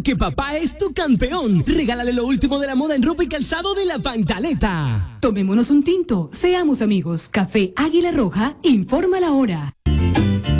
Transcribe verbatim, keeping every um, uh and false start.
porque papá es tu campeón. Regálale lo último de la moda en ropa y calzado de La Pantaleta. Tomémonos un tinto, seamos amigos. Café Águila Roja, informa la hora.